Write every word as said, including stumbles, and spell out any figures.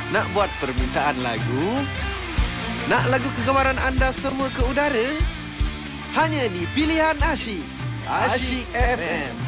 Nak buat permintaan lagu? Nak lagu kegemaran anda semua ke udara? Hanya di Pilihan Asyik. Asyik F M.